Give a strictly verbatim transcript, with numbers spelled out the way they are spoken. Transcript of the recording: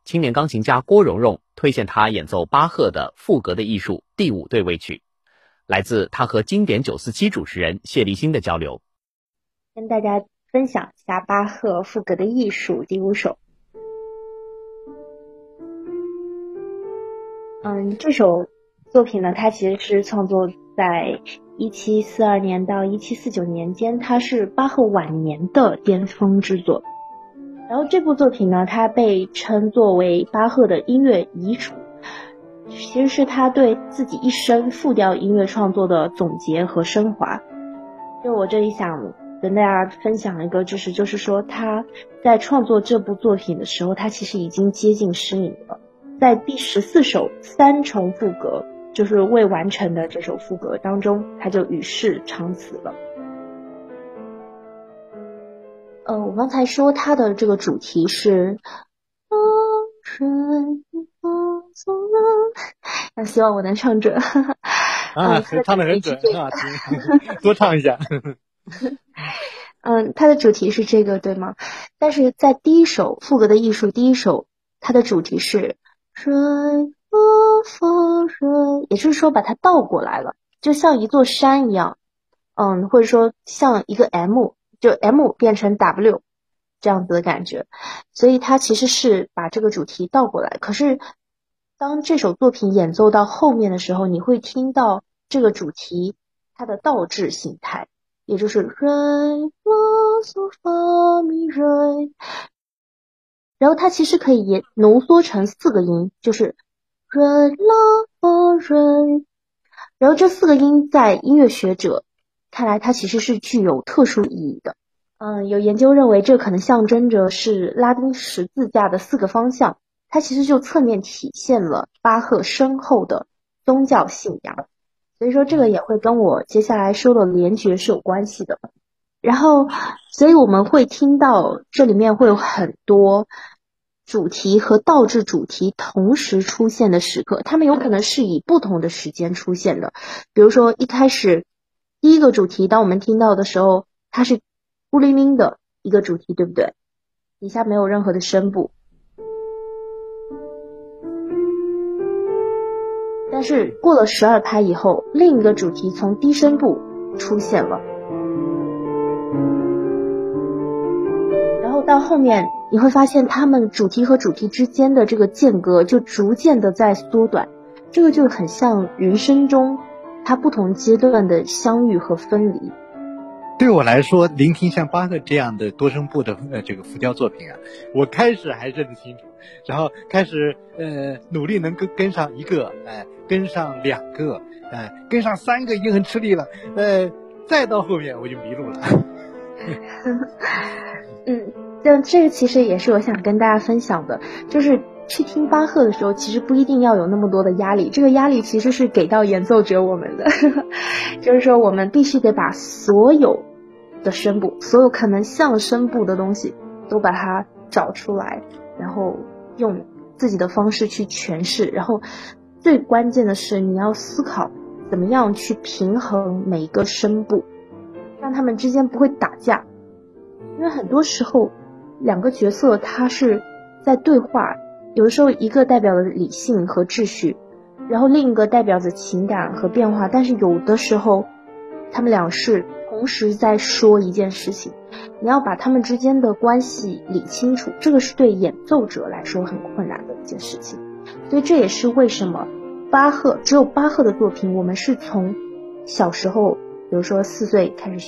青年钢琴家郭蓉蓉推荐他演奏巴赫的赋格的艺术第五对位曲，来自他和经典九四七主持人谢立新的交流。 跟大家分享一下巴赫赋格的艺术第五首。嗯，这首作品呢，它其实是创作在一七四二年到一七四九年间，它是巴赫晚年的巅峰之作。然后这部作品呢，它被称作为巴赫的音乐遗嘱，其实是他对自己一生复调音乐创作的总结和升华。就我这里想跟大家分享一个知识，就是说他在创作这部作品的时候，他其实已经接近失明了。在第十四首三重赋格，就是未完成的这首赋格当中，他就与世长辞了。呃，我刚才说他的这个主题是那希望我能唱准啊，唱得很准啊，多唱一下嗯，它的主题是这个对吗？但是在第一首赋格的艺术第一首，它的主题是水波浮水，也就是说把它倒过来了，就像一座山一样，嗯，或者说像一个 M， 就 M 变成 W 这样子的感觉，所以它其实是把这个主题倒过来。可是当这首作品演奏到后面的时候，你会听到这个主题它的倒置形态，也就是瑞拉嗦发咪瑞，然后它其实可以也浓缩成四个音，就是瑞拉发瑞，然后这四个音在音乐学者看来它其实是具有特殊意义的。嗯，有研究认为这可能象征着是拉丁十字架的四个方向，它其实就侧面体现了巴赫深厚的宗教信仰，所以说这个也会跟我接下来说的联觉是有关系的。然后所以我们会听到这里面会有很多主题和倒置主题同时出现的时刻，它们有可能是以不同的时间出现的。比如说一开始第一个主题当我们听到的时候，它是孤零零的一个主题，对不对？底下没有任何的声部，但是过了十二拍以后，另一个主题从低声部出现了，然后到后面你会发现他们主题和主题之间的这个间隔就逐渐的在缩短，这个就很像人生中它不同阶段的相遇和分离。 对我来说，聆听像巴赫这样的多声部的呃这个复调作品啊，我开始还认得清楚，然后开始呃努力能跟跟上一个，哎、呃，跟上两个，哎、呃，跟上三个已经很吃力了，呃，再到后面我就迷路了。 嗯，但这个其实也是我想跟大家分享的，就是去听巴赫的时候，其实不一定要有那么多的压力，这个压力其实是给到演奏者我们的，就是说我们必须得把所有的声部，所有可能像声部的东西都把它找出来，然后用自己的方式去诠释，然后最关键的是你要思考怎么样去平衡每一个声部，让他们之间不会打架。因为很多时候两个角色他是在对话，有的时候一个代表了理性和秩序，然后另一个代表着情感和变化，但是有的时候他们俩是同时在说一件事情，你要把他们之间的关系理清楚，这个是对演奏者来说很困难的一件事情。所以这也是为什么巴赫只有巴赫的作品我们是从小时候比如说四岁开始